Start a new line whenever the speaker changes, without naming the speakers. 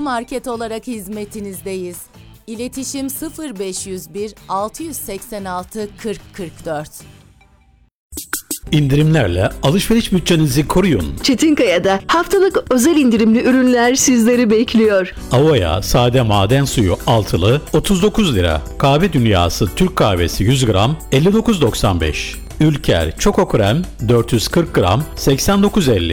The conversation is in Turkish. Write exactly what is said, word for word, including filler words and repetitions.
market olarak hizmetinizdeyiz. İletişim sıfır beş yüz bir altı seksen altı kırk kırk dört.
İndirimlerle alışveriş bütçenizi koruyun.
Çetinkaya'da haftalık özel indirimli ürünler sizleri bekliyor.
Avoya sade maden suyu altılı otuz dokuz lira. Kahve Dünyası Türk kahvesi yüz gram elli dokuz doksan beş. Ülker Çoko Krem dört yüz kırk gram seksen dokuz elli.